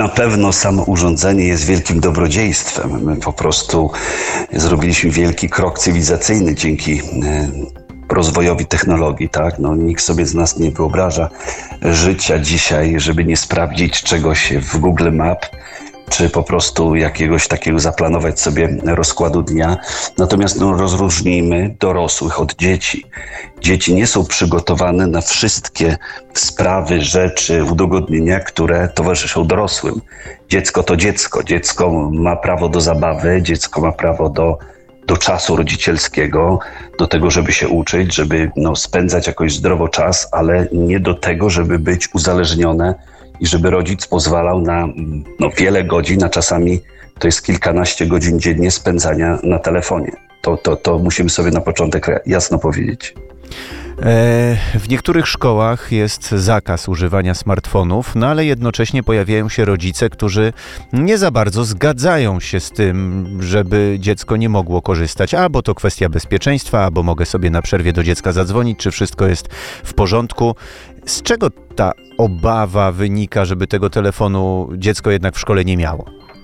Na pewno samo urządzenie jest wielkim dobrodziejstwem. My po prostu zrobiliśmy wielki krok cywilizacyjny dzięki rozwojowi technologii, tak? No, nikt sobie z nas nie wyobraża życia dzisiaj, żeby nie sprawdzić czegoś w Google Map, czy po prostu jakiegoś takiego zaplanować sobie rozkładu dnia. Natomiast rozróżnijmy dorosłych od dzieci. Dzieci nie są przygotowane na wszystkie sprawy, rzeczy, udogodnienia, które towarzyszą dorosłym. Dziecko to dziecko. Dziecko ma prawo do zabawy, dziecko ma prawo do czasu rodzicielskiego, do tego, żeby się uczyć, żeby spędzać jakoś zdrowo czas, ale nie do tego, żeby być uzależnione i żeby rodzic pozwalał na wiele godzin, a czasami to jest kilkanaście godzin dziennie spędzania na telefonie. To musimy sobie na początek jasno powiedzieć. W niektórych szkołach jest zakaz używania smartfonów, no ale jednocześnie pojawiają się rodzice, którzy nie za bardzo zgadzają się z tym, żeby dziecko nie mogło korzystać. Albo to kwestia bezpieczeństwa, albo mogę sobie na przerwie do dziecka zadzwonić, czy wszystko jest w porządku. Z czego ta obawa wynika, żeby tego telefonu dziecko jednak w szkole nie miało?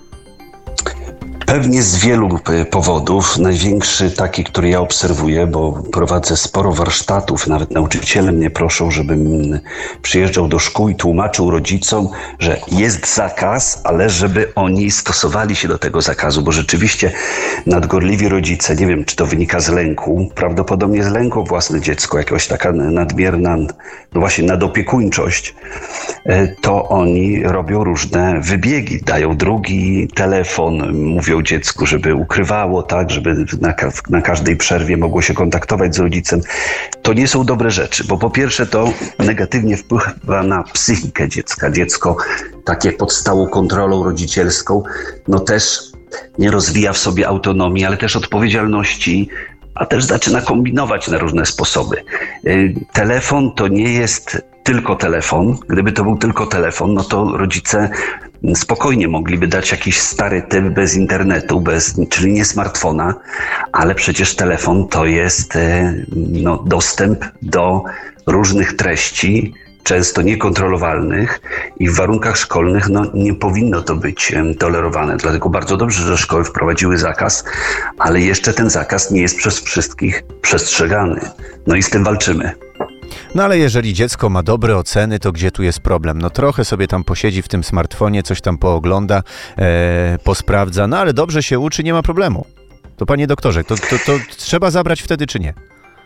Pewnie z wielu powodów. Największy taki, który ja obserwuję, bo prowadzę sporo warsztatów, nawet nauczyciele mnie proszą, żebym przyjeżdżał do szkół i tłumaczył rodzicom, że jest zakaz, ale żeby oni stosowali się do tego zakazu, bo rzeczywiście nadgorliwi rodzice, nie wiem, czy to wynika z lęku, prawdopodobnie z lęku o własne dziecko, jakaś taka nadmierna, właśnie nadopiekuńczość, to oni robią różne wybiegi, dają drugi telefon, mówią dziecku, żeby ukrywało, tak, żeby na każdej przerwie mogło się kontaktować z rodzicem. To nie są dobre rzeczy, bo po pierwsze to negatywnie wpływa na psychikę dziecka. Dziecko takie pod stałą kontrolą rodzicielską, też nie rozwija w sobie autonomii, ale też odpowiedzialności, a też zaczyna kombinować na różne sposoby. Telefon to nie jest tylko telefon. Gdyby to był tylko telefon, to rodzice spokojnie mogliby dać jakiś stary typ bez internetu, czyli nie smartfona, ale przecież telefon to jest dostęp do różnych treści, często niekontrolowalnych i w warunkach szkolnych nie powinno to być tolerowane. Dlatego bardzo dobrze, że szkoły wprowadziły zakaz, ale jeszcze ten zakaz nie jest przez wszystkich przestrzegany. I z tym walczymy. No ale jeżeli dziecko ma dobre oceny, to gdzie tu jest problem? Trochę sobie tam posiedzi w tym smartfonie, coś tam poogląda, posprawdza, ale dobrze się uczy, nie ma problemu. To panie doktorze, to trzeba zabrać wtedy czy nie?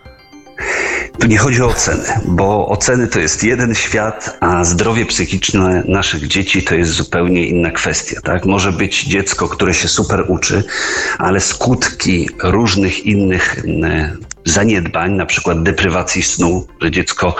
Tu nie chodzi o oceny, bo oceny to jest jeden świat, a zdrowie psychiczne naszych dzieci to jest zupełnie inna kwestia. Tak? Może być dziecko, które się super uczy, ale skutki różnych innych zaniedbań, na przykład deprywacji snu, że dziecko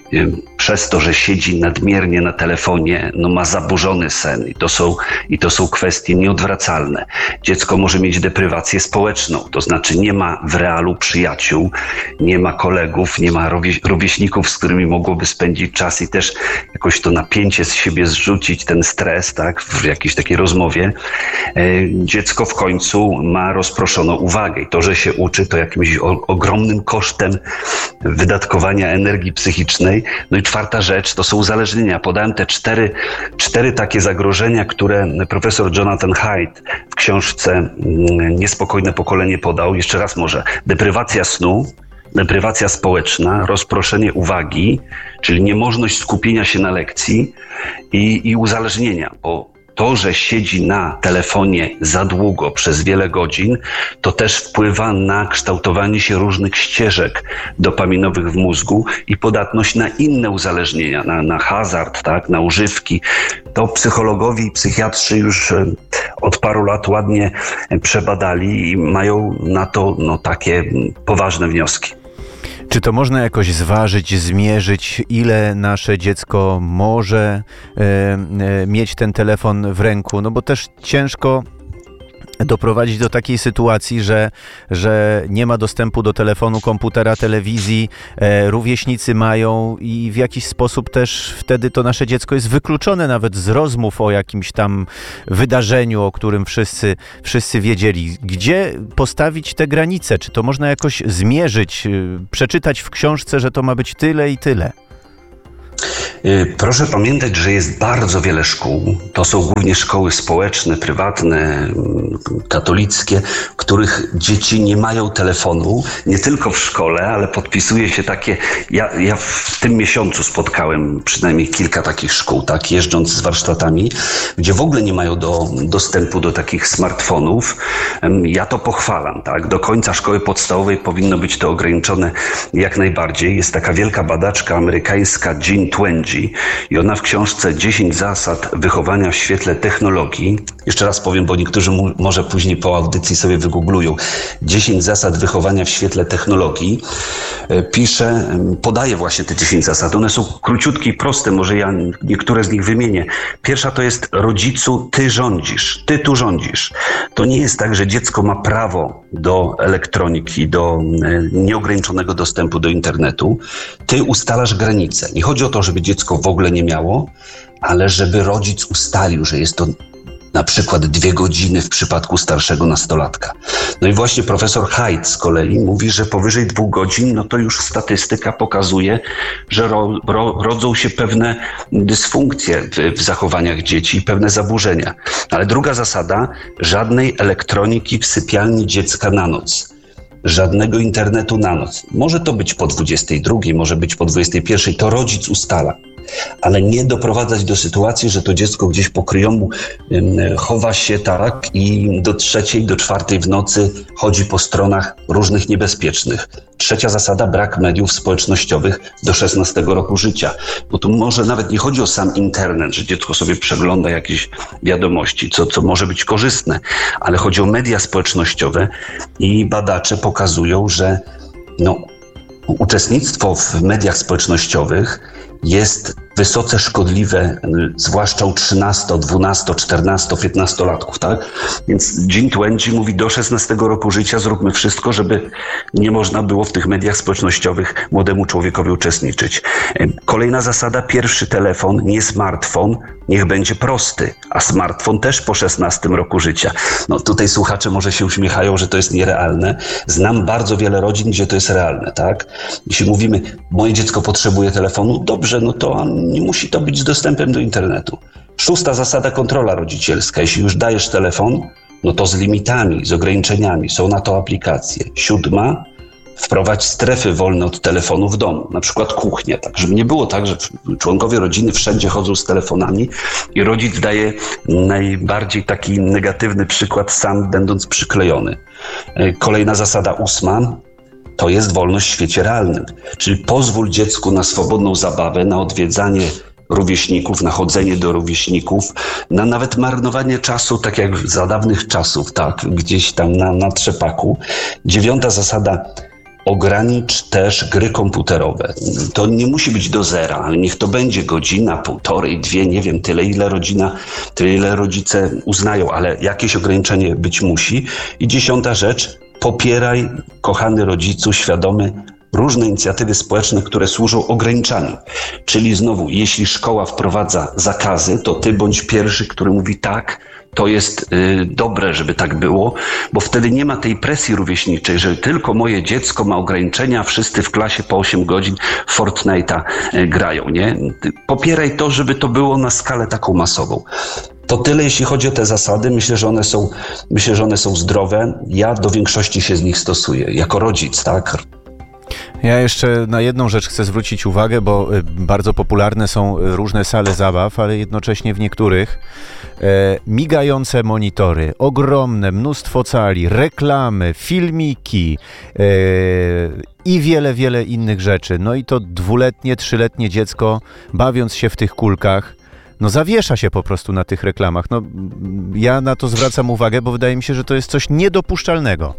przez to, że siedzi nadmiernie na telefonie, ma zaburzony sen i to są kwestie nieodwracalne. Dziecko może mieć deprywację społeczną, to znaczy nie ma w realu przyjaciół, nie ma kolegów, nie ma rówieśników, z którymi mogłoby spędzić czas i też jakoś to napięcie z siebie zrzucić, ten stres, tak, w jakiejś takiej rozmowie. Dziecko w końcu ma rozproszoną uwagę i to, że się uczy, to jakimś ogromnym kosztem wydatkowania energii psychicznej. I czwarta rzecz to są uzależnienia. Podałem te cztery takie zagrożenia, które profesor Jonathan Haidt w książce Niespokojne pokolenie podał. Jeszcze raz może. Deprywacja snu, deprywacja społeczna, rozproszenie uwagi, czyli niemożność skupienia się na lekcji i uzależnienia, bo to, że siedzi na telefonie za długo, przez wiele godzin, to też wpływa na kształtowanie się różnych ścieżek dopaminowych w mózgu i podatność na inne uzależnienia, na hazard, tak, na używki. To psychologowie i psychiatrzy już od paru lat ładnie przebadali i mają na to takie poważne wnioski. Czy to można jakoś zważyć, zmierzyć, ile nasze dziecko może mieć ten telefon w ręku? Bo też ciężko doprowadzić do takiej sytuacji, że nie ma dostępu do telefonu, komputera, telewizji, rówieśnicy mają i w jakiś sposób też wtedy to nasze dziecko jest wykluczone nawet z rozmów o jakimś tam wydarzeniu, o którym wszyscy wiedzieli. Gdzie postawić te granice? Czy to można jakoś zmierzyć, przeczytać w książce, że to ma być tyle i tyle? Proszę pamiętać, że jest bardzo wiele szkół. To są głównie szkoły społeczne, prywatne, katolickie, w których dzieci nie mają telefonu, nie tylko w szkole, ale podpisuje się takie... Ja w tym miesiącu spotkałem przynajmniej kilka takich szkół, tak, jeżdżąc z warsztatami, gdzie w ogóle nie mają dostępu do takich smartfonów. Ja to pochwalam, tak. Do końca szkoły podstawowej powinno być to ograniczone jak najbardziej. Jest taka wielka badaczka amerykańska Jean Twenge i ona w książce 10 zasad wychowania w świetle technologii, jeszcze raz powiem, bo niektórzy może później po audycji sobie wygooglują, 10 zasad wychowania w świetle technologii, podaje właśnie te 10 zasad. One są króciutkie i proste, może ja niektóre z nich wymienię. Pierwsza to jest: rodzicu, ty rządzisz, ty tu rządzisz. To nie jest tak, że dziecko ma prawo do elektroniki, do nieograniczonego dostępu do internetu. Ty ustalasz granice. Nie chodzi o to, żeby dziecko w ogóle nie miało, ale żeby rodzic ustalił, że jest to na przykład 2 godziny w przypadku starszego nastolatka. No i właśnie profesor Haidt z kolei mówi, że powyżej 2 godzin, no to już statystyka pokazuje, że rodzą się pewne dysfunkcje w zachowaniach dzieci, pewne zaburzenia. Ale druga zasada: żadnej elektroniki w sypialni dziecka na noc. Żadnego internetu na noc. Może to być po 22, może być po 21, to rodzic ustala. Ale nie doprowadzać do sytuacji, że to dziecko gdzieś po kryjomu chowa się, tak, i do 3, do 4 w nocy chodzi po stronach różnych niebezpiecznych. Trzecia zasada: brak mediów społecznościowych do 16 roku życia. Bo tu może nawet nie chodzi o sam internet, że dziecko sobie przegląda jakieś wiadomości, co może być korzystne, ale chodzi o media społecznościowe i badacze pokazują, że uczestnictwo w mediach społecznościowych jest wysoce szkodliwe, zwłaszcza u 13, 12, 14, 15-latków, tak? Więc Jean Twenge mówi: do 16 roku życia zróbmy wszystko, żeby nie można było w tych mediach społecznościowych młodemu człowiekowi uczestniczyć. Kolejna zasada: pierwszy telefon, nie smartfon, niech będzie prosty, a smartfon też po 16 roku życia. No tutaj słuchacze może się uśmiechają, że to jest nierealne. Znam bardzo wiele rodzin, gdzie to jest realne, tak? Jeśli mówimy: moje dziecko potrzebuje telefonu, dobrze, no to nie musi to być z dostępem do internetu. 6. zasada: kontrola rodzicielska. Jeśli już dajesz telefon, no to z limitami, z ograniczeniami. Są na to aplikacje. 7. Wprowadź strefy wolne od telefonu w domu, na przykład kuchnia, tak żeby nie było tak, że członkowie rodziny wszędzie chodzą z telefonami i rodzic daje najbardziej taki negatywny przykład, sam będąc przyklejony. Kolejna zasada 8. To jest wolność w świecie realnym, czyli pozwól dziecku na swobodną zabawę, na odwiedzanie rówieśników, na chodzenie do rówieśników, na nawet marnowanie czasu, tak jak za dawnych czasów, tak, gdzieś tam na trzepaku. 9. zasada: ogranicz też gry komputerowe. To nie musi być do 0, ale niech to będzie godzina, 1,5, 2, nie wiem, tyle ile rodzice uznają, ale jakieś ograniczenie być musi. I 10. rzecz: popieraj, kochany rodzicu, świadomy, różne inicjatywy społeczne, które służą ograniczaniu. Czyli znowu, jeśli szkoła wprowadza zakazy, to ty bądź pierwszy, który mówi: tak, to jest dobre, żeby tak było, bo wtedy nie ma tej presji rówieśniczej, że tylko moje dziecko ma ograniczenia, wszyscy w klasie po 8 godzin w Fortnite'a grają, nie? Popieraj to, żeby to było na skalę taką masową. To tyle, jeśli chodzi o te zasady. Myślę, że one są zdrowe. Ja do większości się z nich stosuję, jako rodzic, tak? Ja jeszcze na jedną rzecz chcę zwrócić uwagę, bo bardzo popularne są różne sale zabaw, ale jednocześnie w niektórych migające monitory, ogromne, mnóstwo cali, reklamy, filmiki i wiele, wiele innych rzeczy. No i to 2-letnie, 3-letnie dziecko, bawiąc się w tych kulkach, zawiesza się po prostu na tych reklamach. Ja na to zwracam uwagę, bo wydaje mi się, że to jest coś niedopuszczalnego.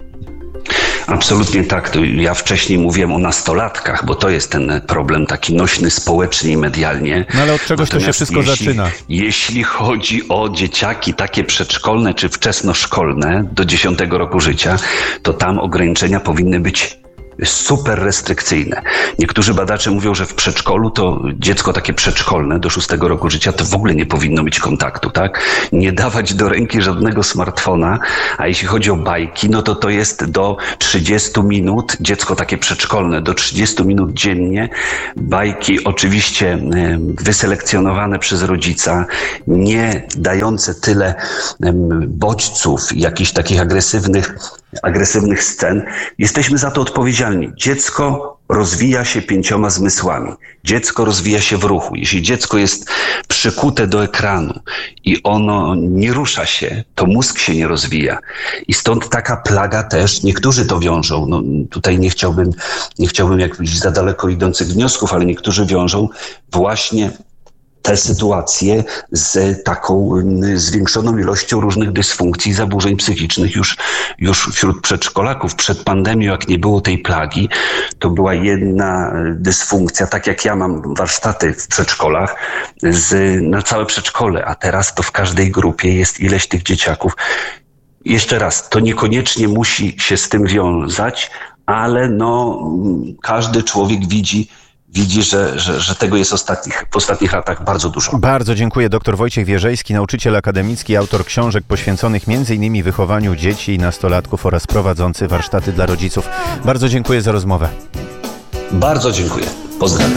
Absolutnie tak. Ja wcześniej mówiłem o nastolatkach, bo to jest ten problem taki nośny społecznie i medialnie. No ale od czegoś to się wszystko zaczyna. Jeśli chodzi o dzieciaki takie przedszkolne czy wczesnoszkolne do 10 roku życia, to tam ograniczenia powinny być super restrykcyjne. Niektórzy badacze mówią, że w przedszkolu to dziecko takie przedszkolne do 6 roku życia to w ogóle nie powinno mieć kontaktu, tak? Nie dawać do ręki żadnego smartfona, a jeśli chodzi o bajki, no to jest do 30 minut, dziecko takie przedszkolne, do 30 minut dziennie. Bajki oczywiście wyselekcjonowane przez rodzica, nie dające tyle bodźców, jakichś takich agresywnych scen. Jesteśmy za to odpowiedzialni. Dziecko rozwija się 5 zmysłami. Dziecko rozwija się w ruchu. Jeśli dziecko jest przykute do ekranu i ono nie rusza się, to mózg się nie rozwija. I stąd taka plaga też, niektórzy to wiążą, no tutaj nie chciałbym jakichś za daleko idących wniosków, ale niektórzy wiążą właśnie te sytuacje z taką zwiększoną ilością różnych dysfunkcji i zaburzeń psychicznych już wśród przedszkolaków. Przed pandemią, jak nie było tej plagi, to była jedna dysfunkcja, tak jak ja mam warsztaty w przedszkolach, na całe przedszkole, a teraz to w każdej grupie jest ileś tych dzieciaków. Jeszcze raz, to niekoniecznie musi się z tym wiązać, ale każdy człowiek widzi, że tego jest w ostatnich latach bardzo dużo. Bardzo dziękuję. Dr Wojciech Wierzejski, nauczyciel akademicki, autor książek poświęconych m.in. wychowaniu dzieci i nastolatków oraz prowadzący warsztaty dla rodziców. Bardzo dziękuję za rozmowę. Bardzo dziękuję. Pozdrawiam.